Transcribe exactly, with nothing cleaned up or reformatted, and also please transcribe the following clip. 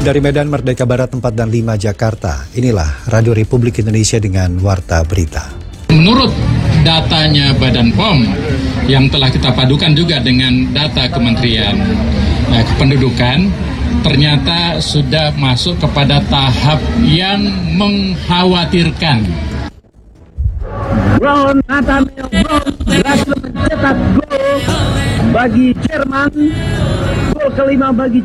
Dari Medan Merdeka Barat empat dan lima Jakarta, inilah Radio Republik Indonesia dengan Warta Berita. Menurut datanya Badan P O M yang telah kita padukan juga dengan data Kementerian eh, Kependudukan, ternyata sudah masuk kepada tahap yang mengkhawatirkan. Ron Nathaniel Brown berhasil mencetak gol bagi Jerman, gol kelima bagi